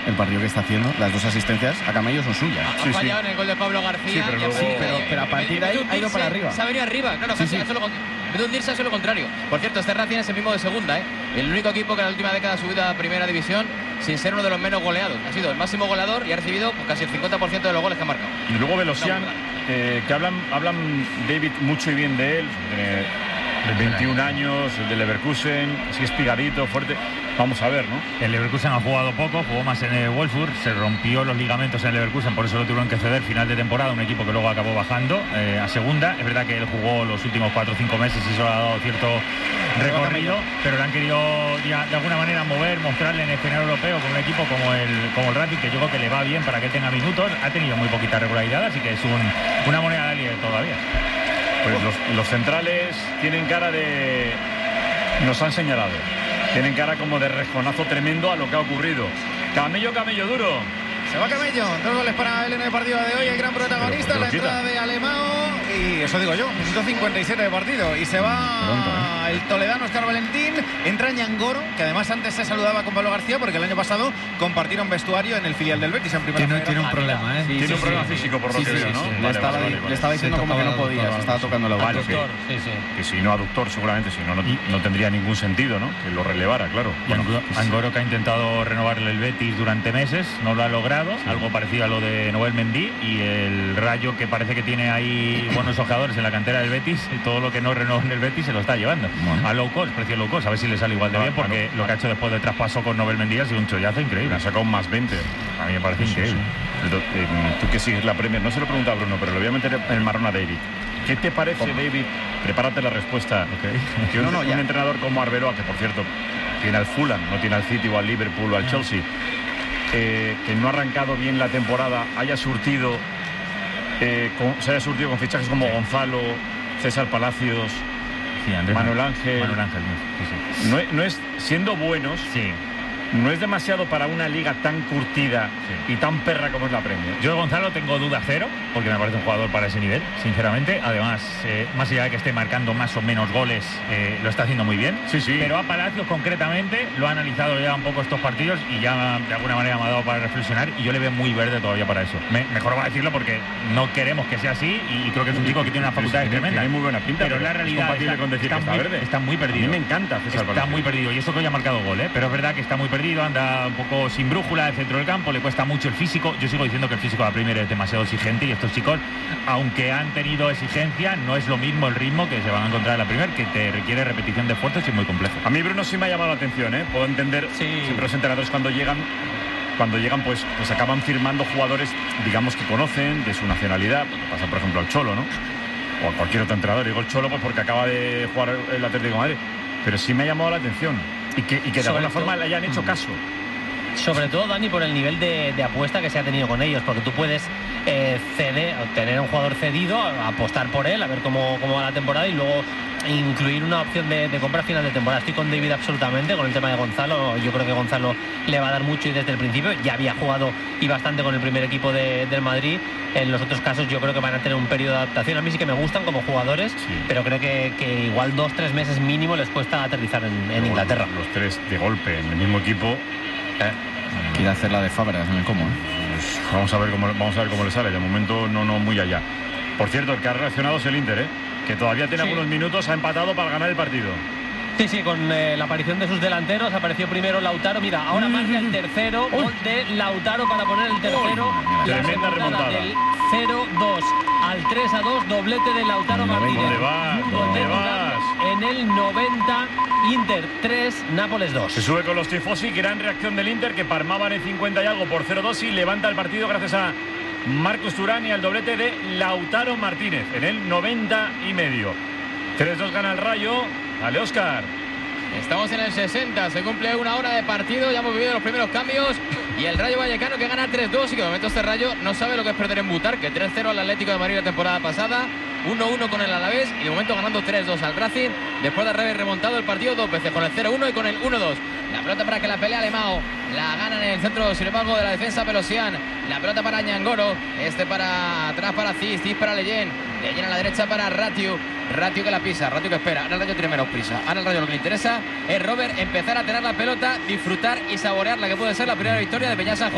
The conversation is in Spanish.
el partido que está haciendo. Las 2 asistencias a Camello son suyas. Ha fallado en el gol de Pablo García. Pero a partir de ahí ha ido para arriba. Se ha venido arriba. Claro, en vez de hundirse, ha sido lo contrario. Por cierto, este Racing es el mismo de segunda, ¿eh? El único equipo que en la última década ha subido a primera división sin ser uno de los menos goleados. Ha sido el máximo goleador y ha recibido pues, casi el 50% de los goles que ha marcado. Y luego Velosian, que hablan David mucho y bien de él. De 21 años, el de Leverkusen, así espigadito, fuerte. Vamos a ver, ¿no? El Leverkusen ha jugado poco, jugó más en el Wolfsburg, se rompió los ligamentos en el Leverkusen, por eso lo tuvieron que ceder final de temporada, un equipo que luego acabó bajando a segunda. Es verdad que él jugó los últimos 4 o 5 meses y eso le ha dado cierto recorrido, pero le han querido ya, de alguna manera mostrarle en el escenario europeo con un equipo como el Racing, que yo creo que le va bien para que tenga minutos. Ha tenido muy poquita regularidad, así que es una moneda de líder todavía. Pues los centrales tienen cara de... Nos han señalado. Tienen cara como de rejonazo tremendo a lo que ha ocurrido. Camello duro. Se va Camello, 2 goles para él en el partido de hoy, el gran protagonista, la entrada de Alemão, y eso digo yo, minuto 57 de partido, y se va el toledano Óscar Valentín, entra Ñangoro, que además antes se saludaba con Pablo García, porque el año pasado compartieron vestuario en el filial del Betis en primera. Tiene un problema, ¿eh? Tiene un problema físico, por lo que veo, ¿no? Le estaba diciendo como que no podía, se estaba tocando la boca. Que si no aductor, seguramente, si no tendría ningún sentido, ¿no? Que lo relevara, claro. Ñangoro, que ha intentado renovarle el Betis durante meses, no lo ha logrado. Algo parecido a lo de Noel Mendy, y el Rayo, que parece que tiene ahí buenos jugadores en la cantera del Betis, todo lo que no renovó en el Betis se lo está llevando a low cost, precio low cost, a ver si le sale igual de bien, porque lo que ha hecho después del traspaso con Noel Mendy ha sido un chollazo increíble. Ha sacado un más 20, a mí me parece increíble. Tú que sigues la Premier, no se lo pregunta a Bruno, pero le voy a meter el marrón a David. ¿Qué te parece, David? Prepárate la respuesta. Que un entrenador como Arbeloa, que por cierto tiene al Fulham, no tiene al City o al Liverpool o al Chelsea, que no ha arrancado bien la temporada, se haya surtido con fichajes como Gonzalo, César Palacios, Manuel Ángel. No es, siendo buenos, no es demasiado para una liga tan curtida y tan perra como es la Premier. Yo de Gonzalo tengo duda cero, porque me parece un jugador para ese nivel, sinceramente. Además, más allá de que esté marcando más o menos goles, lo está haciendo muy bien. Pero a Palacios concretamente lo ha analizado ya un poco estos partidos y ya de alguna manera me ha dado para reflexionar, y yo le veo muy verde todavía para eso. Mejor va a decirlo porque no queremos que sea así, y creo que es un chico que tiene una facultad tremenda. Tiene muy buena pinta, pero la realidad está muy perdido. A mí me encanta César Palacios. Está muy perdido, y eso que hoy ha marcado gol, pero es verdad que está muy perdido, anda un poco sin brújula del centro del campo, le cuesta mucho el físico. Yo sigo diciendo que el físico de la Premier es demasiado exigente, y estos chicos, aunque han tenido exigencia, no es lo mismo el ritmo que se van a encontrar en la Premier, que te requiere repetición de esfuerzos y es muy complejo. A mí, Bruno, sí me ha llamado la atención, puedo entender siempre los entrenadores cuando llegan pues acaban firmando jugadores, digamos, que conocen de su nacionalidad. Pasa por ejemplo al Cholo, ¿no? O a cualquier otro entrenador. Digo el Cholo pues porque acaba de jugar el Atlético de Madrid, pero sí me ha llamado la atención y que de alguna forma le hayan hecho caso. Sobre todo, Dani, por el nivel de apuesta que se ha tenido con ellos, porque tú puedes tener un jugador cedido, apostar por él, a ver cómo va la temporada, y luego incluir una opción de compra a final de temporada. Estoy con David absolutamente con el tema de Gonzalo. Yo creo que Gonzalo le va a dar mucho, y desde el principio ya había jugado y bastante con el primer equipo del Madrid. En los otros casos yo creo que van a tener un periodo de adaptación. A mí sí que me gustan como jugadores, pero creo que igual 2-3 meses mínimo les cuesta aterrizar en Inglaterra. Los 3 de golpe en el mismo equipo. Quiere hacer la de Fábregas en el Como. Pues vamos a ver cómo le sale. De momento no muy allá. Por cierto, el que ha reaccionado es el Inter, que todavía tiene algunos minutos, ha empatado para ganar el partido. Sí, con la aparición de sus delanteros. Apareció primero Lautaro. Mira, ahora marca el tercero gol de Lautaro para poner el tercero. Tremenda remontada. Del 0-2 al 3-2, doblete de Lautaro Martínez. ¿Dónde vas? En el 90, Inter 3, Nápoles 2. Se sube con los tifosi, gran reacción del Inter, que palmaban en 50 y algo por 0-2 y levanta el partido gracias a Marcus Thuram y al doblete de Lautaro Martínez en el 90 y medio. 3-2 gana el Rayo. Dale, Óscar. Estamos en el 60, se cumple una hora de partido, ya hemos vivido los primeros cambios, y el Rayo Vallecano que gana 3-2, y que de momento este Rayo no sabe lo que es perder en Butarque. 3-0 al Atlético de Madrid la temporada pasada, 1-1 con el Alavés, y de momento ganando 3-2 al Racing, después de haber remontado el partido 2 veces, con el 0-1 y con el 1-2. La pelota para que la pelea Alemão, la ganan en el centro, sin embargo, de la defensa Velosian. La pelota para Ñangoro, para atrás para Cis para Leyen a la derecha para Ratiu que la pisa, Ratiu que espera. Ahora el Rayo tiene menos prisa, ahora el Rayo lo que le interesa es Robert empezar a tener la pelota, disfrutar y saborear la que puede ser la primera victoria de Peña San José.